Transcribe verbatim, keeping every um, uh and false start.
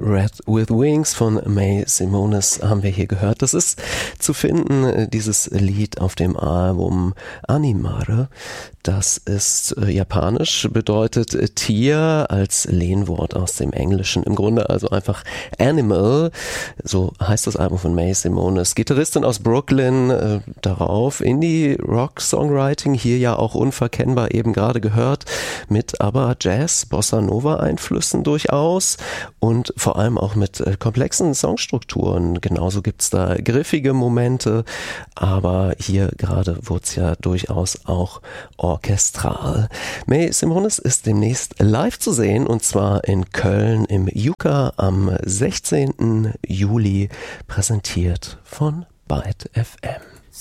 Red with Wings von Mae Simonis haben wir hier gehört. Das ist zu finden, dieses Lied auf dem Album Animare. Das ist äh, japanisch, bedeutet äh, Tier als Lehnwort aus dem Englischen. Im Grunde also einfach Animal, so heißt das Album von Mae Simonis. Gitarristin aus Brooklyn, äh, darauf Indie-Rock-Songwriting, hier ja auch unverkennbar eben gerade gehört, mit aber Jazz, Bossa-Nova-Einflüssen durchaus und vor allem auch mit äh, komplexen Songstrukturen. Genauso gibt's da griffige Momente, aber hier gerade wurde es ja durchaus auch orchestral. Mae Simonis ist demnächst live zu sehen und zwar in Köln im Juka am sechzehnten Juli, präsentiert von Byte F M.